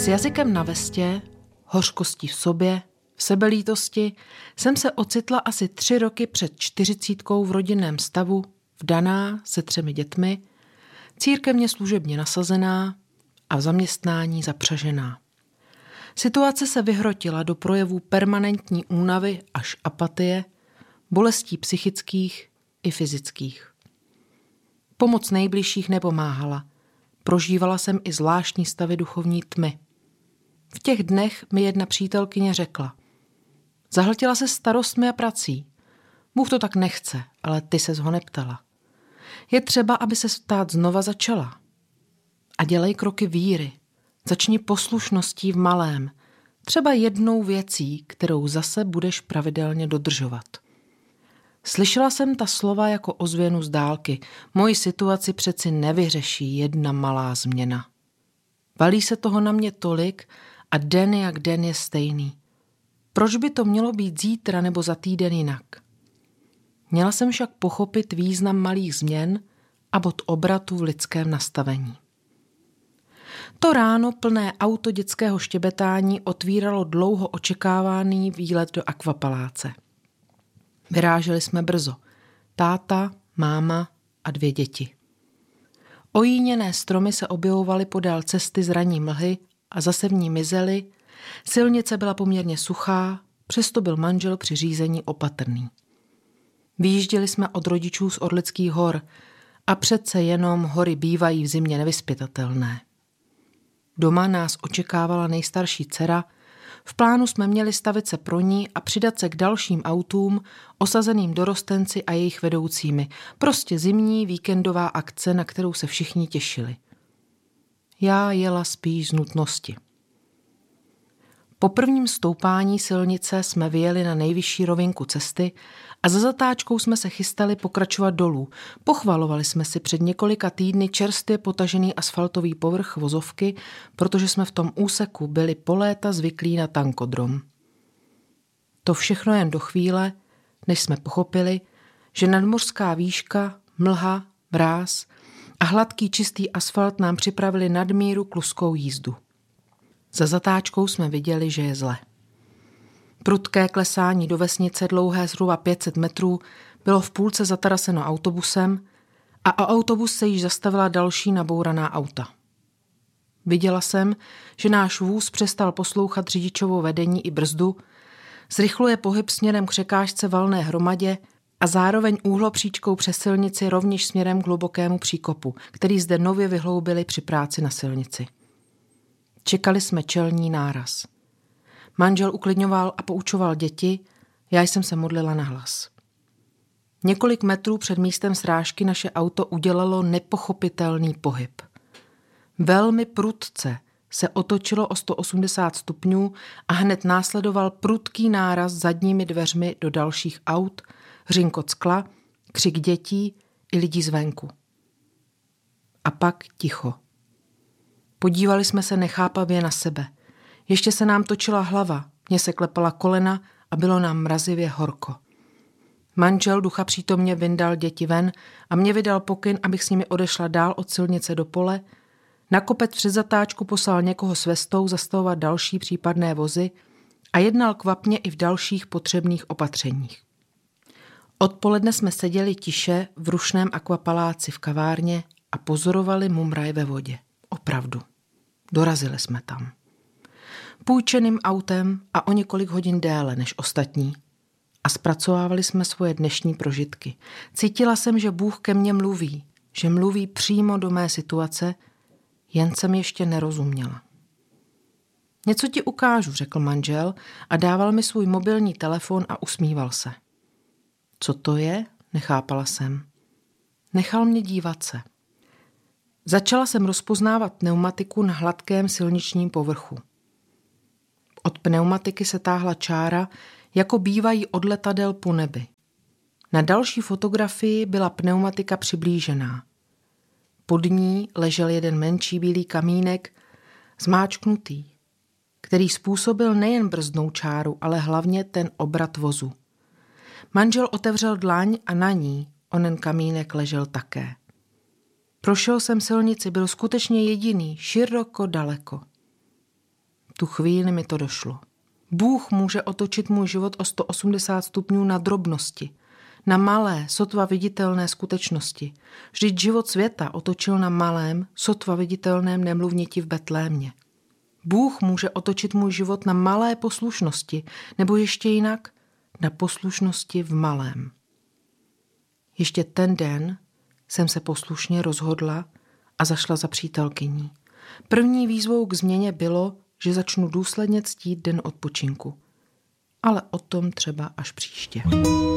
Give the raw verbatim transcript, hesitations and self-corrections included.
S jazykem na vestě, hořkostí v sobě, v sebelítosti jsem se ocitla asi tři roky před čtyřicítkou v rodinném stavu, vdaná se třemi dětmi, církevně služebně nasazená a v zaměstnání zapřažená. Situace se vyhrotila do projevů permanentní únavy až apatie, bolestí psychických i fyzických. Pomoc nejbližších nepomáhala. Prožívala jsem i zvláštní stavy duchovní tmy. V těch dnech mi jedna přítelkyně řekla: zahltila se starostmi a prací. Bůh to tak nechce, ale ty ses ho neptala. Je třeba, aby se stát znova začala. A dělej kroky víry. Začni poslušností v malém. Třeba jednou věcí, kterou zase budeš pravidelně dodržovat. Slyšela jsem ta slova jako ozvěnu z dálky. Moji situaci přeci nevyřeší jedna malá změna. Valí se toho na mě tolik a den jak den je stejný. Proč by to mělo být zítra nebo za týden jinak? Měla jsem však pochopit význam malých změn a bod obratu v lidském nastavení. To ráno plné auto dětského štěbetání otvíralo dlouho očekávaný výlet do akvapaláce. Vyráželi jsme brzo. Táta, máma a dvě děti. Ojíněné stromy se objevovaly podél cesty z ranní mlhy a zase v ní mizely. Silnice byla poměrně suchá, přesto byl manžel při řízení opatrný. Vyjížděli jsme od rodičů z Orlických hor a přece jenom hory bývají v zimě nevyzpytatelné. Doma nás očekávala nejstarší dcera. V plánu jsme měli stavit se pro ní a přidat se k dalším autům, osazeným dorostenci a jejich vedoucími. Prostě zimní víkendová akce, na kterou se všichni těšili. Já jela spíš z nutnosti. Po prvním stoupání silnice jsme vyjeli na nejvyšší rovinku cesty a za zatáčkou jsme se chystali pokračovat dolů. Pochvalovali jsme si před několika týdny čerstvě potažený asfaltový povrch vozovky, protože jsme v tom úseku byli po léta zvyklí na tankodrom. To všechno jen do chvíle, než jsme pochopili, že nadmořská výška, mlha, mráz a hladký čistý asfalt nám připravili nadmíru kluskou jízdu. Za zatáčkou jsme viděli, že je zle. Prudké klesání do vesnice dlouhé zhruba pět set metrů bylo v půlce zataraseno autobusem a o autobus se již zastavila další nabouraná auta. Viděla jsem, že náš vůz přestal poslouchat řidičovo vedení i brzdu, zrychluje pohyb směrem k překážce valné hromadě a zároveň úhlopříčkou přes silnici rovněž směrem k hlubokému příkopu, který zde nově vyhloubili při práci na silnici. Čekali jsme čelní náraz. Manžel uklidňoval a poučoval děti, já jsem se modlila nahlas. Několik metrů před místem srážky naše auto udělalo nepochopitelný pohyb. Velmi prudce se otočilo o sto osmdesát stupňů a hned následoval prudký náraz zadními dveřmi do dalších aut, hřinkot skla, křik dětí i lidí zvenku. A pak ticho. Podívali jsme se nechápavě na sebe. Ještě se nám točila hlava, mně se klepala kolena a bylo nám mrazivě horko. Manžel ducha přítomně vyndal děti ven a mě vydal pokyn, abych s nimi odešla dál od silnice do pole. Na kopec před zatáčku poslal někoho s vestou zastavovat další případné vozy a jednal kvapně i v dalších potřebných opatřeních. Odpoledne jsme seděli tiše v rušném akvapaláci v kavárně a pozorovali mumraj ve vodě. Opravdu. Dorazili jsme tam. Půjčeným autem a o několik hodin déle než ostatní a zpracovávali jsme svoje dnešní prožitky. Cítila jsem, že Bůh ke mně mluví, že mluví přímo do mé situace, jen jsem ještě nerozuměla. Něco ti ukážu, řekl manžel a dával mi svůj mobilní telefon a usmíval se. Co to je? Nechápala jsem. Nechal mě dívat se. Začala jsem rozpoznávat pneumatiku na hladkém silničním povrchu. Od pneumatiky se táhla čára, jako bývají od letadel po nebi. Na další fotografii byla pneumatika přiblížená. Pod ní ležel jeden menší bílý kamínek, zmáčknutý, který způsobil nejen brzdnou čáru, ale hlavně ten obrat vozu. Manžel otevřel dlaň a na ní onen kamínek ležel také. Prošel jsem silnici, byl skutečně jediný, široko daleko. Tu chvíli mi to došlo. Bůh může otočit můj život o sto osmdesát stupňů na drobnosti, na malé, sotva viditelné skutečnosti. Vždyť život světa otočil na malém, sotva viditelném nemluvněti v Betlémě. Bůh může otočit můj život na malé poslušnosti, nebo ještě jinak, na poslušnosti v malém. Ještě ten den jsem se poslušně rozhodla a zašla za přítelkyní. První výzvou k změně bylo, že začnu důsledně ctít den odpočinku. Ale o tom třeba až příště.